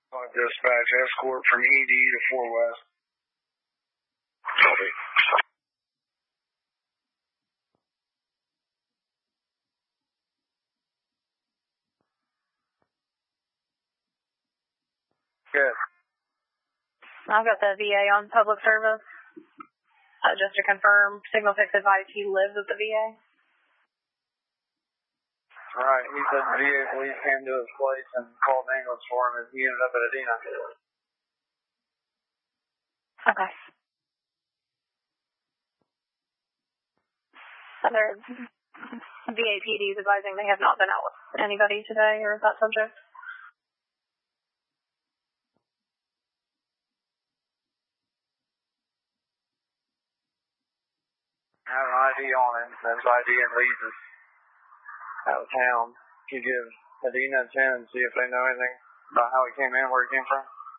Dispatch, escort from ED to 4 West. Copy. Good. I've got the VA on public service. Just to confirm, Signal 6 advised he lives at the VA. Right, he said the VA police came to his place and called an ambulance for him, and he ended up at Adena. Okay. Other VA PDs advising they have not been out with anybody today, or is that subject? I have an ID on him. His ID and leads us out of town. Can you give Adena a 10 and see if they know anything about how he came in, where he came from?